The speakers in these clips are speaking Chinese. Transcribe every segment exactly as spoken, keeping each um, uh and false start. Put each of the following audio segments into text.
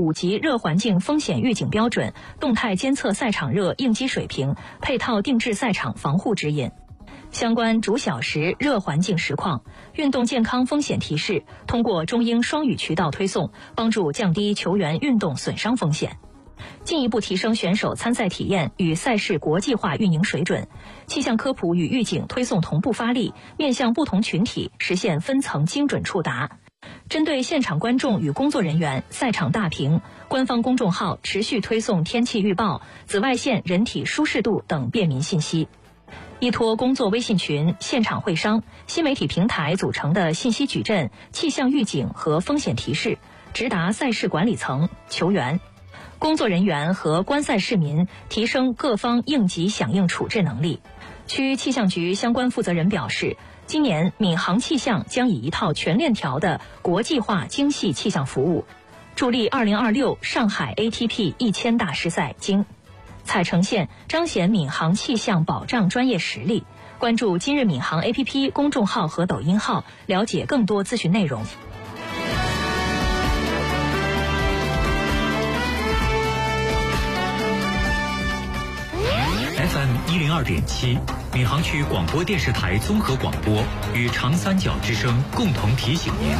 五级热环境风险预警标准、动态监测赛场热应激水平、配套定制赛场防护指引。相关逐小时热环境实况、运动健康风险提示，通过中英双语渠道推送，帮助降低球员运动损伤风险。进一步提升选手参赛体验与赛事国际化运营水准，气象科普与预警推送同步发力，面向不同群体实现分层精准触达。针对现场观众与工作人员，赛场大屏、官方公众号持续推送天气预报、紫外线人体舒适度等便民信息。依托工作微信群、现场会商、新媒体平台组成的信息矩阵、气象预警和风险提示，直达赛事管理层、球员、工作人员和观赛市民，提升各方应急响应处置能力。区气象局相关负责人表示，今年闵行气象将以一套全链条的国际化精细气象服务，助力二零二六上海 A T P 一千大师赛精彩呈现，彰显闵行气象保障专业实力。关注今日闵行 A P P 公众号和抖音号，了解更多资讯内容。 F M 一零二点七，闵行区广播电视台综合广播与长三角之声共同提醒您：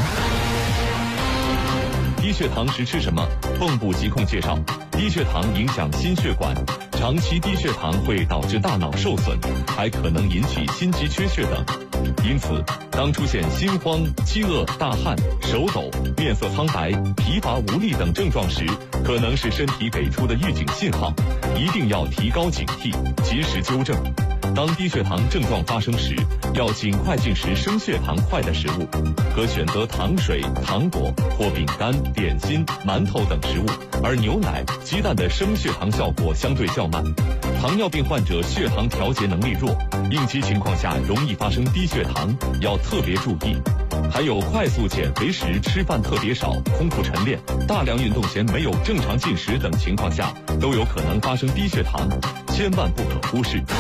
低血糖时吃什么？蚌埠疾控介绍，低血糖影响心血管，长期低血糖会导致大脑受损，还可能引起心肌缺血等。因此，当出现心慌、饥饿、大汗、手抖、面色苍白、疲乏无力等症状时，可能是身体给出的预警信号，一定要提高警惕，及时纠正。当低血糖症状发生时，要尽快进食升血糖快的食物，可选择糖水、糖果或饼干、点心、馒头等食物，而牛奶、鸡蛋的升血糖效果相对较慢。糖尿病患者血糖调节能力弱，应急情况下容易发生低血糖，要特别注意。还有快速减肥时吃饭特别少、空腹晨练、大量运动前没有正常进食等情况下，都有可能发生低血糖，千万不可忽视。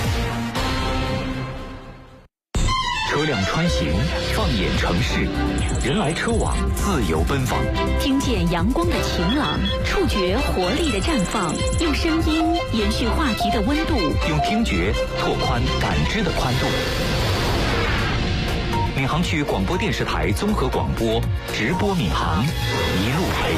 车辆穿行，放眼城市，人来车往，自由奔放。 听见阳光的晴朗，触觉活力的绽放，用声音延续话题的温度， 用听觉拓宽感知的宽度。闵行区广播电视台综合广播直播闵行，一路陪。